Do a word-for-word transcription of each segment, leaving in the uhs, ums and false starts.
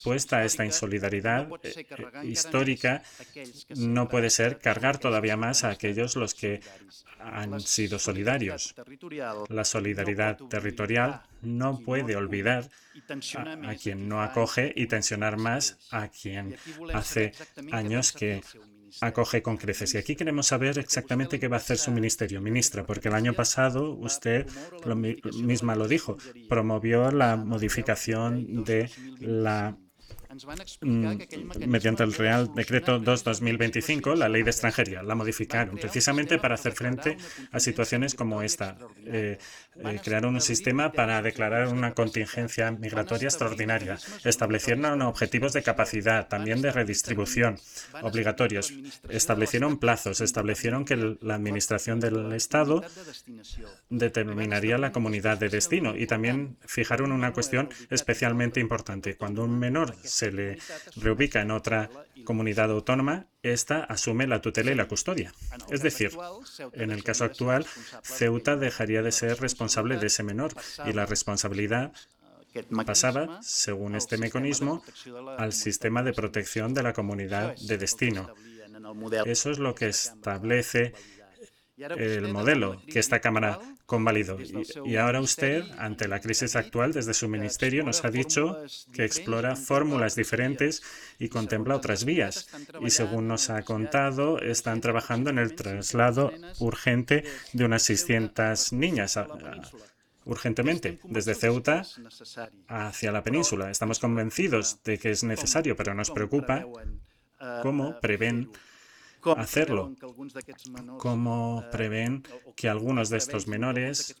respuesta a esta insolidaridad eh, histórica no puede ser cargar todavía más a aquellos los que han sido solidarios. La solidaridad territorial no puede olvidar a, a quien no acoge y tensionar más a quien hace años que acoge con creces. Y aquí queremos saber exactamente qué va a hacer su ministerio, ministra, porque el año pasado usted lo misma lo dijo, promovió la modificación de la mediante el Real Decreto dos barra dos mil veinticinco, la Ley de Extranjería. La modificaron precisamente para hacer frente a situaciones como esta. Eh, eh, crearon un sistema para declarar una contingencia migratoria extraordinaria. Establecieron objetivos de capacidad, también de redistribución obligatorios. Establecieron plazos, establecieron que la Administración del Estado determinaría la comunidad de destino y también fijaron una cuestión especialmente importante. Cuando un menor se le reubica en otra comunidad autónoma, ésta asume la tutela y la custodia. Es decir, en el caso actual, Ceuta dejaría de ser responsable de ese menor y la responsabilidad pasaba, según este mecanismo, al sistema de protección de la comunidad de destino. Eso es lo que establece el modelo que esta Cámara convalidó. Y, y ahora usted, ante la crisis actual, desde su ministerio, nos ha dicho que explora fórmulas diferentes y contempla otras vías. Y según nos ha contado, están trabajando en el traslado urgente de unas seiscientas niñas a, a, urgentemente, desde Ceuta hacia la península. Estamos convencidos de que es necesario, pero nos preocupa cómo prevén hacerlo, cómo prevén que algunos de estos menores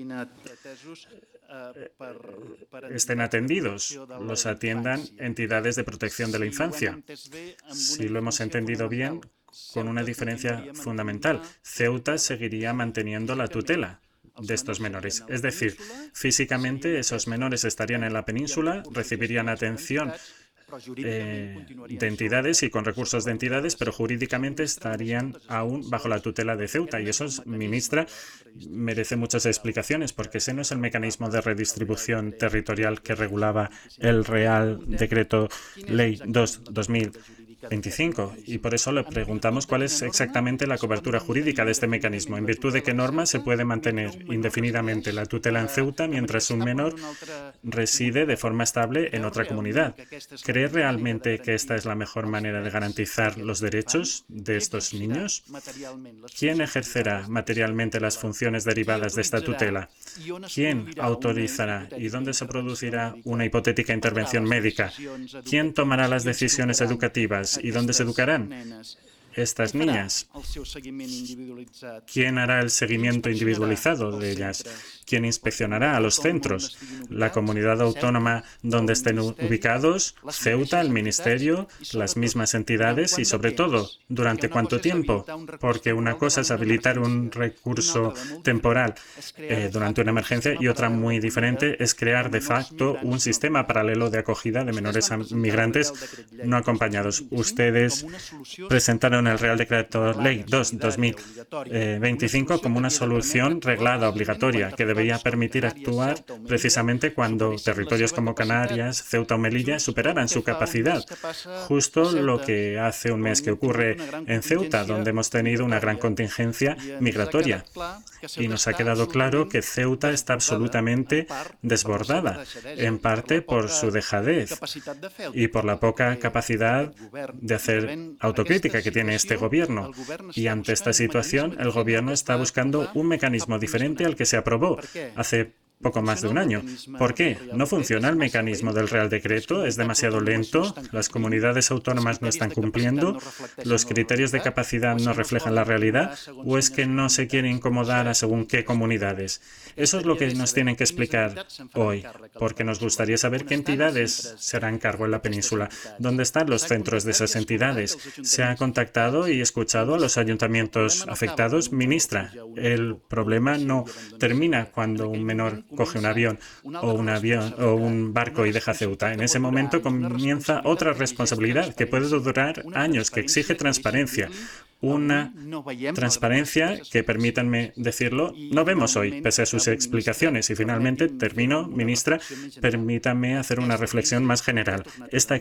estén atendidos, los atiendan entidades de protección de la infancia. Si lo hemos entendido bien, con una diferencia fundamental, Ceuta seguiría manteniendo la tutela de estos menores. Es decir, físicamente esos menores estarían en la península, recibirían atención Eh, de entidades y con recursos de entidades, pero jurídicamente estarían aún bajo la tutela de Ceuta. Y eso, ministra, merece muchas explicaciones, porque ese no es el mecanismo de redistribución territorial que regulaba el Real Decreto Ley dos barra dos mil veinticinco. Y por eso le preguntamos cuál es exactamente la cobertura jurídica de este mecanismo, en virtud de qué norma se puede mantener indefinidamente la tutela en Ceuta mientras un menor reside de forma estable en otra comunidad. ¿Cree realmente que esta es la mejor manera de garantizar los derechos de estos niños? ¿Quién ejercerá materialmente las funciones derivadas de esta tutela? ¿Quién autorizará y dónde se producirá una hipotética intervención médica? ¿Quién tomará las decisiones educativas y dónde se educarán estas niñas? ¿Quién hará el seguimiento individualizado de ellas? ¿Quién inspeccionará a los centros? ¿La comunidad autónoma donde estén ubicados? ¿Ceuta, el ministerio, las mismas entidades? Y sobre todo, ¿durante cuánto tiempo? Porque una cosa es habilitar un recurso temporal eh, durante una emergencia y otra muy diferente es crear de facto un sistema paralelo de acogida de menores migrantes no acompañados. Ustedes presentaron el Real Decreto Ley dos barra dos mil veinticinco como una solución reglada obligatoria que debería permitir actuar precisamente cuando territorios como Canarias, Ceuta o Melilla superaran su capacidad. Justo lo que hace un mes que ocurre en Ceuta, donde hemos tenido una gran contingencia migratoria. Y nos ha quedado claro que Ceuta está absolutamente desbordada, en parte por su dejadez y por la poca capacidad de hacer autocrítica que tiene este gobierno. Y ante esta situación, el gobierno está buscando un mecanismo diferente al que se aprobó hace poco más de un año. ¿Por qué? ¿No funciona el mecanismo del Real Decreto? ¿Es demasiado lento? ¿Las comunidades autónomas no están cumpliendo? ¿Los criterios de capacidad no reflejan la realidad? ¿O es que no se quiere incomodar a según qué comunidades? Eso es lo que nos tienen que explicar hoy, porque nos gustaría saber qué entidades se harán cargo en la península. ¿Dónde están los centros de esas entidades? ¿Se ha contactado y escuchado a los ayuntamientos afectados? Ministra, el problema no termina cuando un menor coge un avión o un avión o un barco y deja Ceuta. En ese momento comienza otra responsabilidad que puede durar años, que exige transparencia. una transparencia que, permítanme decirlo, no vemos hoy, pese a sus explicaciones. Y finalmente, termino, ministra, permítame hacer una reflexión más general. Esta